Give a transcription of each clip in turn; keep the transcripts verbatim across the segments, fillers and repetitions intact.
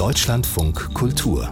Deutschlandfunk Kultur.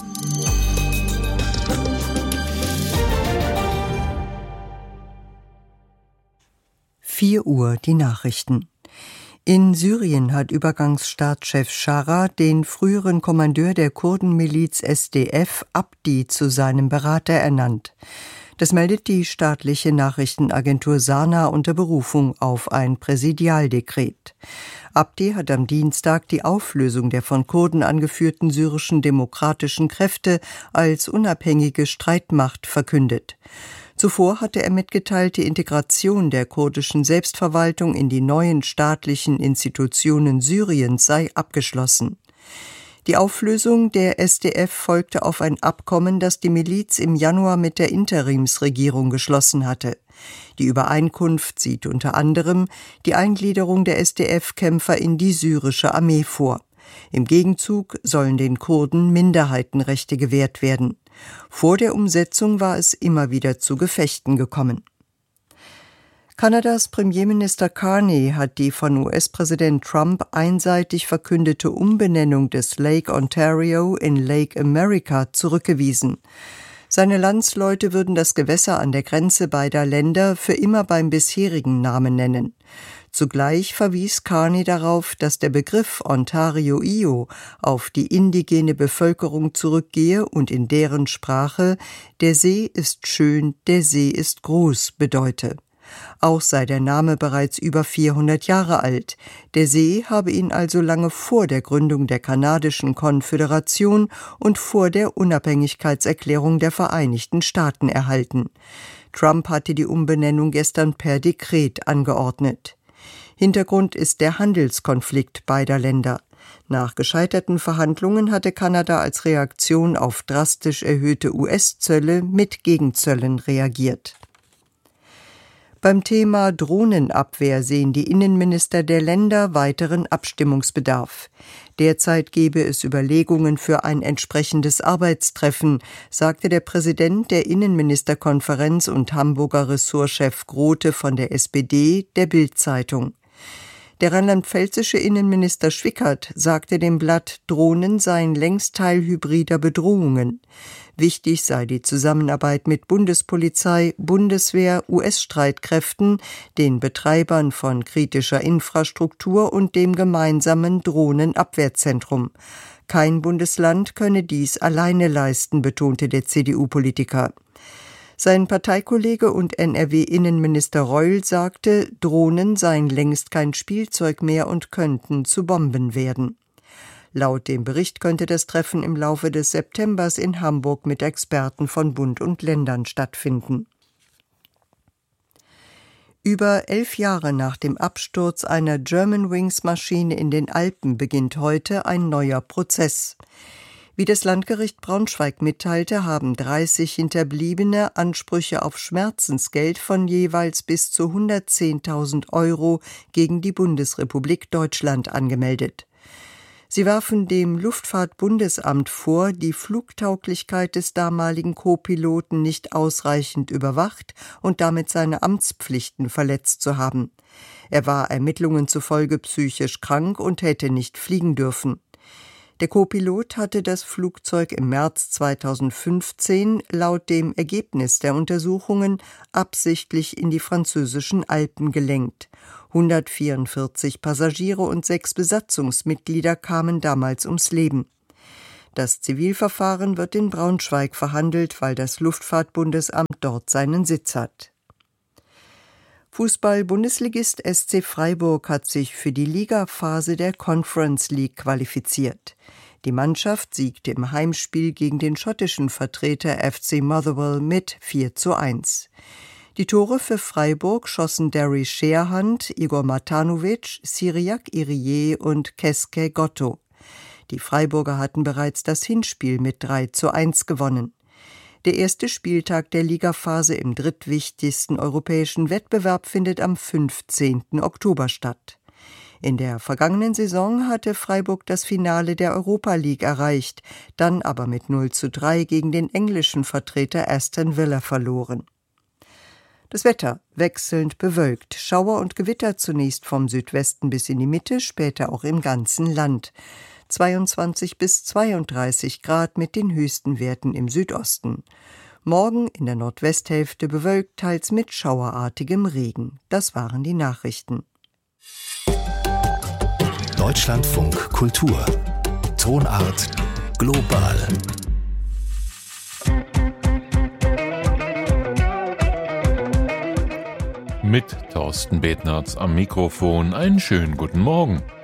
vier Uhr die Nachrichten. In Syrien hat Übergangsstaatschef Schara den früheren Kommandeur der Kurdenmiliz S D F, Abdi, zu seinem Berater ernannt. Das meldet die staatliche Nachrichtenagentur Sana unter Berufung auf ein Präsidialdekret. Abdi hat am Dienstag die Auflösung der von Kurden angeführten syrischen demokratischen Kräfte als unabhängige Streitmacht verkündet. Zuvor hatte er mitgeteilt, die Integration der kurdischen Selbstverwaltung in die neuen staatlichen Institutionen Syriens sei abgeschlossen. Die Auflösung der S D F folgte auf ein Abkommen, das die Miliz im Januar mit der Interimsregierung geschlossen hatte. Die Übereinkunft sieht unter anderem die Eingliederung der S D F-Kämpfer in die syrische Armee vor. Im Gegenzug sollen den Kurden Minderheitenrechte gewährt werden. Vor der Umsetzung war es immer wieder zu Gefechten gekommen. Kanadas Premierminister Carney hat die von U S-Präsident Trump einseitig verkündete Umbenennung des Lake Ontario in Lake America zurückgewiesen. Seine Landsleute würden das Gewässer an der Grenze beider Länder für immer beim bisherigen Namen nennen. Zugleich verwies Carney darauf, dass der Begriff Ontario-Io auf die indigene Bevölkerung zurückgehe und in deren Sprache »Der See ist schön, der See ist groß« bedeute. Auch sei der Name bereits über vierhundert Jahre alt. Der See habe ihn also lange vor der Gründung der kanadischen Konföderation und vor der Unabhängigkeitserklärung der Vereinigten Staaten erhalten. Trump hatte die Umbenennung gestern per Dekret angeordnet. Hintergrund ist der Handelskonflikt beider Länder. Nach gescheiterten Verhandlungen hatte Kanada als Reaktion auf drastisch erhöhte U S-Zölle mit Gegenzöllen reagiert. Beim Thema Drohnenabwehr sehen die Innenminister der Länder weiteren Abstimmungsbedarf. Derzeit gebe es Überlegungen für ein entsprechendes Arbeitstreffen, sagte der Präsident der Innenministerkonferenz und Hamburger Ressortchef Grote von der S P D der Bild-Zeitung. Der rheinland-pfälzische Innenminister Schwickert sagte dem Blatt, Drohnen seien längst Teil hybrider Bedrohungen. Wichtig sei die Zusammenarbeit mit Bundespolizei, Bundeswehr, U S-Streitkräften, den Betreibern von kritischer Infrastruktur und dem gemeinsamen Drohnenabwehrzentrum. Kein Bundesland könne dies alleine leisten, betonte der C D U-Politiker. Sein Parteikollege und N R W-Innenminister Reul sagte, Drohnen seien längst kein Spielzeug mehr und könnten zu Bomben werden. Laut dem Bericht könnte das Treffen im Laufe des Septembers in Hamburg mit Experten von Bund und Ländern stattfinden. Über elf Jahre nach dem Absturz einer Germanwings-Maschine in den Alpen beginnt heute ein neuer Prozess. Wie das Landgericht Braunschweig mitteilte, haben dreißig Hinterbliebene Ansprüche auf Schmerzensgeld von jeweils bis zu hundertzehntausend Euro gegen die Bundesrepublik Deutschland angemeldet. Sie warfen dem Luftfahrtbundesamt vor, die Flugtauglichkeit des damaligen Co-Piloten nicht ausreichend überwacht und damit seine Amtspflichten verletzt zu haben. Er war Ermittlungen zufolge psychisch krank und hätte nicht fliegen dürfen. Der Co-Pilot hatte das Flugzeug im März zweitausendfünfzehn laut dem Ergebnis der Untersuchungen absichtlich in die französischen Alpen gelenkt. hundertvierundvierzig Passagiere und sechs Besatzungsmitglieder kamen damals ums Leben. Das Zivilverfahren wird in Braunschweig verhandelt, weil das Luftfahrtbundesamt dort seinen Sitz hat. Fußball-Bundesligist S C Freiburg hat sich für die Ligaphase der Conference League qualifiziert. Die Mannschaft siegte im Heimspiel gegen den schottischen Vertreter F C Motherwell mit vier zu eins. Die Tore für Freiburg schossen Derry Scherhand, Igor Matanovic, Cyriac Irié und Keske Gotto. Die Freiburger hatten bereits das Hinspiel mit drei zu eins gewonnen. Der erste Spieltag der Ligaphase im drittwichtigsten europäischen Wettbewerb findet am fünfzehnten Oktober statt. In der vergangenen Saison hatte Freiburg das Finale der Europa League erreicht, dann aber mit null zu drei gegen den englischen Vertreter Aston Villa verloren. Das Wetter wechselnd bewölkt, Schauer und Gewitter zunächst vom Südwesten bis in die Mitte, später auch im ganzen Land. zweiundzwanzig bis zweiunddreißig Grad mit den höchsten Werten im Südosten. Morgen in der Nordwesthälfte bewölkt, teils mit schauerartigem Regen. Das waren die Nachrichten. Deutschlandfunk Kultur. Tonart global. Mit Thorsten Betnerz am Mikrofon. Einen schönen guten Morgen.